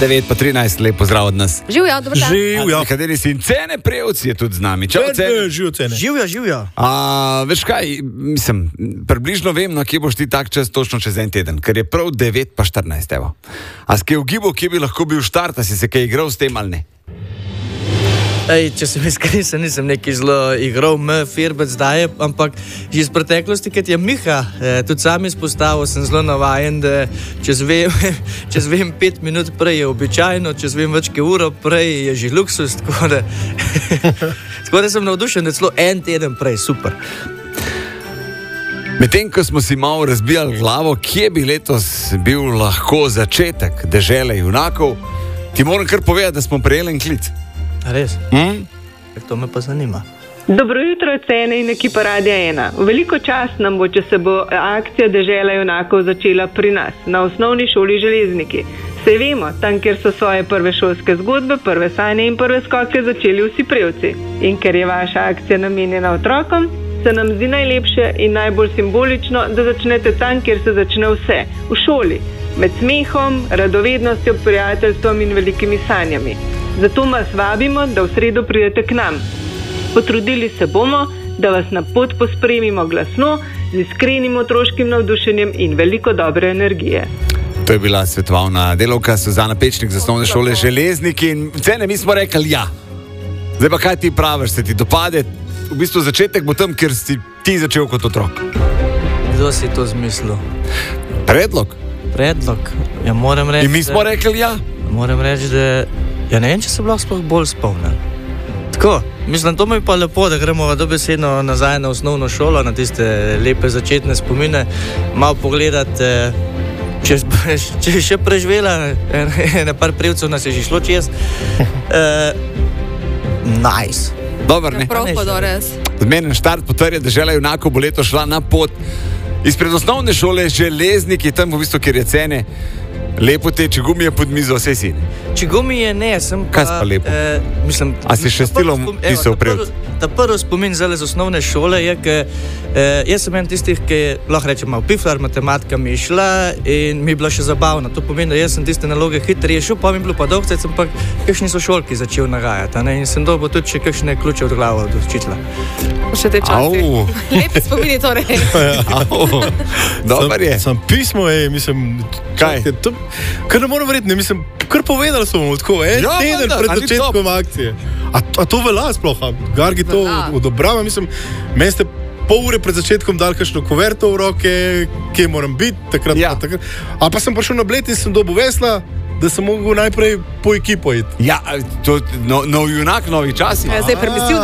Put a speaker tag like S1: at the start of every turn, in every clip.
S1: 9:13, lep pozdrav od nas.
S2: Živjo, dobro dan.
S3: Živjo.
S1: Kateri si in Cene Prevc je tudi z nami. Čau, Cene.
S3: Živjo.
S1: Veš kaj, mislim, približno vem, na kje boš ti tak čas točno čez en teden, ker je prav 9:14, evo. A si kaj ugibal, kje bi lahko bil štart, a si se kaj igral s tem ali ne?
S4: Če sem iskren, nisem neki zelo igral firbec zdaj, ampak že iz preteklosti, kad je Miha tudi sam izpostavil, sem zelo navajen, da čez vem 5 minut prej je običajno, čez vem več kot uro prej je že luksus, tako da sem navdušen, da celo en teden prej, super.
S1: Medtem, ko smo si malo razbijali glavo, kje bi letos bil lahko začetek Dežele junakov, ti moram kar povedati, da smo prejeli en klic.
S4: Res? To me pa zanima.
S5: Dobro jutro, Cene in ekipa Radia 1. Veliko čast nam bo, če se bo akcija Dežela junakov začela pri nas, na osnovni šoli Železniki. Saj vemo, tam, kjer so svoje prve šolske zgodbe, prve sanje in prve skoke začeli vsi prevci. In ker je vaša akcija namenjena otrokom, se nam zdi najlepše in najbolj simbolično, da začnete tam, kjer se začne vse, v šoli, med smehom, radovednostjo, prijateljstvom in velikimi sanjami. Zato vas vabimo, da v sredo pridete k nam. Potrudili se bomo, da vas na pot pospremimo glasno, z iskrenim otroškim navdušenjem in veliko dobre energije.
S1: To je bila svetovalna delavka Suzana Pečnik z osnovne šole Železniki in Cene, mi smo rekli ja. Zdaj pa kaj ti praviš, se ti dopade? V bistvu začetek bo tam, kjer si ti začel kot otrok.
S4: Kdo si to zmislil?
S1: Predlog?
S4: Ja, moram reči,
S1: in mi smo rekli ja.
S4: Moram reči, da ja ne vem, če se sploh bolj spomnim. Tako, mislim, to mi je pa lepo, da gremo dobesedno nazaj na osnovno šolo, na tiste lepe začetne spomine, malo pogledati, če še preživela, par prevcev nas je že šlo čez. Nice.
S1: Dobar, ne?
S2: Prav res.
S1: Zmeren štart potrja, Dežela junakov bo leto šla na pot izpred osnovne šole Železniki, tam v bistvu, kjer je Cene. Lepo te, čigumi je pod mizo, vse si.
S4: Čigumi je ne, sem pa...
S1: Kaj si pa lepo?
S4: Mislim...
S1: A si še stilom pisal prevc?
S4: Ta prvi spomin zdaj z osnovne šole je, jaz sem en tistih, ki lahko rečem malo piflar, matematika mi je šla in mi je bila še zabavna. To pomeni, da jaz sem tiste naloge hitro rešil, pa mi je bilo pa dolgo, sem pa kakšni sošolki začel nagajati. In sem dobil tudi še kakšne ključe od glave od učitla.
S2: Še te časi. Lepi spomini torej.
S1: Dobar je.
S3: Sam pismo, mislim...
S1: Kaj?
S3: Kar ne moram verjeti, mislim, kar povedali smo mu tako, teden pred začetkom akcije. A to velja sploh? Gargi to odobrava? Mislim, meni ste pol ure pred začetkom dali kakšno kuverto v roke, kje moram biti, takrat. A pa sem prišel na Bled in sem dobil vesla, da sem mogel najprej po ekipo iti.
S1: Ja, to nov junak, novi časi.
S2: Zdaj permisivno.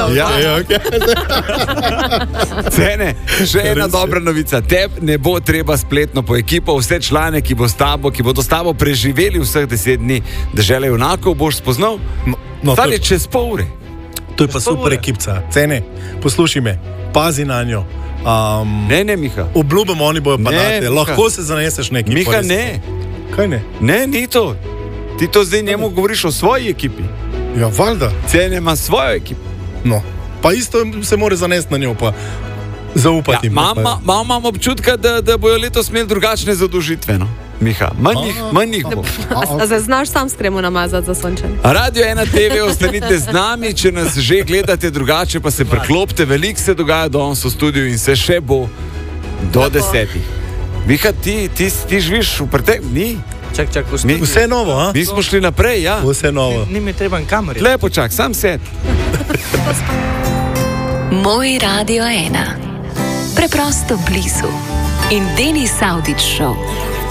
S1: Cene, še ena dobra novica. Teb ne bo treba spletno po ekipo, vse člane, ki bodo s tabo preživeli vseh 10 dni Dežele junakov, boš spoznal. Stali čez pol ure.
S3: To je pa super ekipca. Cene, poslušaj me, pazi na njo.
S1: Ne, Miha.
S3: Obljubimo, oni bojo pa date. Lahko se zaneseš neki.
S1: Miha, ne.
S3: Kaj ne?
S1: Ne, ni to. Ti to zdaj njemu govoriš o svoji ekipi.
S3: Ja, valjda.
S1: Cene ima svojo ekipo.
S3: No, pa isto se mora zanesti na njo, pa zaupati.
S1: Imam občutka, da bojo letos imeli drugačne zadolžitve, no? Miha, manj jih bo.
S2: Zdaj znaš sam skremo namazati za sončen.
S1: Radio 1 TV, ostanite z nami, če nas že gledate drugače, pa se preklopite, veliko se dogaja danes v studiu in se še bo do 10. Miha, ti živiš v preteklosti?
S4: Čak,
S3: vse novo, a?
S1: Mi smo šli naprej, ja.
S3: Vse novo.
S4: Ni mi treba kameri.
S1: Lepo čak, sam sed.
S6: Moj Radio 1. Preprosto blizu. In Denis Avdić Show.